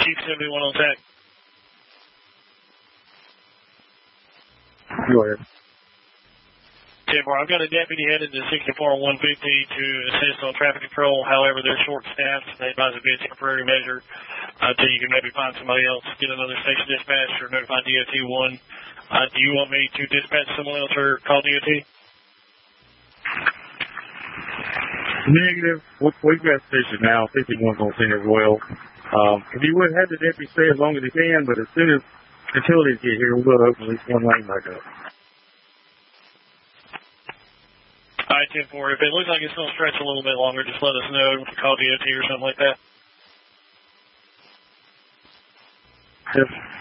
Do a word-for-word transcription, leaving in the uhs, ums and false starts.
Chief seventy-one on tech. Go ahead. ten four, I've got a deputy headed to sixty-four one fifty to assist on traffic control. However, they're short-staffed. They advise it be a temporary measure uh, until you can maybe find somebody else, get another station dispatch, or notify D O T one. Uh, do you want me to dispatch someone else or call D O T? Negative. We've got station now. fifty-one's on scene as well. Um, if you would have the deputy stay as long as he can, but as soon as utilities get here, we'll open at least one lane back up. All right, ten four. If it looks like it's going to stretch a little bit longer, just let us know. Call D O T or something like that. Yep.